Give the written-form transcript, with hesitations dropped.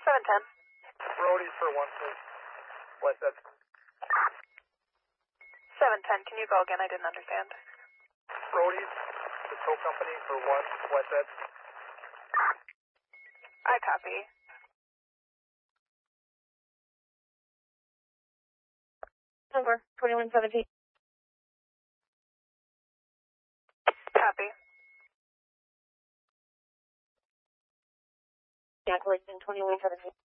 710. Roadies for 1, please. West Ed. 710, can you go again? I didn't understand. Roadies, the tow company for 1, West Ed. I copy. Over 2117. Copy. Jack Wilson 2117.